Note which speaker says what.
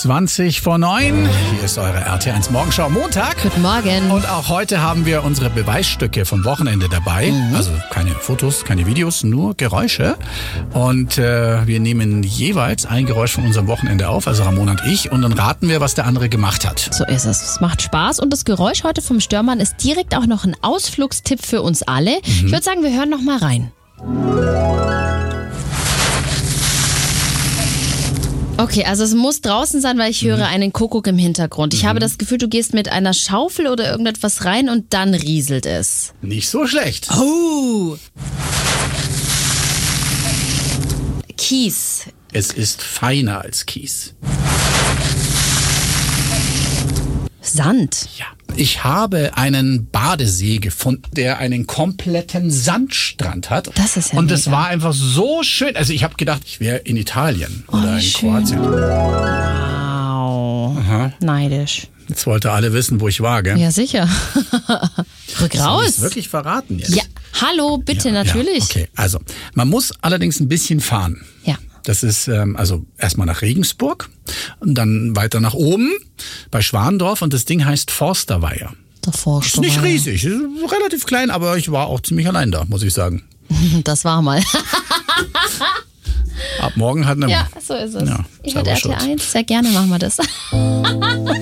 Speaker 1: 20 vor 9. Hier ist eure RT1 Morgenschau Montag.
Speaker 2: Guten Morgen.
Speaker 1: Und auch heute haben wir unsere Beweisstücke vom Wochenende dabei. Also keine Fotos, keine Videos, nur Geräusche. Und wir nehmen jeweils ein Geräusch von unserem Wochenende auf, also Ramona und ich. Und dann raten wir, was der andere gemacht hat.
Speaker 2: So ist es. Es macht Spaß. Und das Geräusch heute vom Störmann ist direkt auch noch ein Ausflugstipp für uns alle. Ich würde sagen, wir hören noch mal rein. Okay, also es muss draußen sein, weil ich höre einen Kuckuck im Hintergrund. Ich habe das Gefühl, du gehst mit einer Schaufel oder irgendetwas rein und dann rieselt es.
Speaker 1: Nicht so schlecht.
Speaker 2: Oh! Kies.
Speaker 1: Es ist feiner als Kies.
Speaker 2: Sand.
Speaker 1: Ja. Ich habe einen Badesee gefunden, der einen kompletten Sandstrand hat.
Speaker 2: Das ist ja
Speaker 1: Und
Speaker 2: mega.
Speaker 1: das war einfach so schön. Also ich habe gedacht, ich wäre in Italien oder in
Speaker 2: schön.
Speaker 1: Kroatien.
Speaker 2: Wow.
Speaker 1: Aha.
Speaker 2: Neidisch.
Speaker 1: Jetzt wollte alle wissen, wo ich war, gell?
Speaker 2: Ja, sicher. Rück
Speaker 1: Soll
Speaker 2: raus.
Speaker 1: ich's wirklich verraten jetzt?
Speaker 2: Ja, hallo, bitte, natürlich.
Speaker 1: Ja, okay, also man muss allerdings ein bisschen fahren.
Speaker 2: Ja.
Speaker 1: Das ist also erstmal nach Regensburg und dann weiter nach oben bei Schwandorf und das Ding heißt Forsterweiher.
Speaker 2: Der Forster.
Speaker 1: Ist nicht riesig, ist relativ klein, aber ich war auch ziemlich allein da, muss ich sagen.
Speaker 2: Das war mal.
Speaker 1: Ab morgen hat er.
Speaker 2: Ja, so ist es.
Speaker 1: Ja,
Speaker 2: Ich mit
Speaker 1: selber schuld.
Speaker 2: RT1, sehr gerne machen wir das.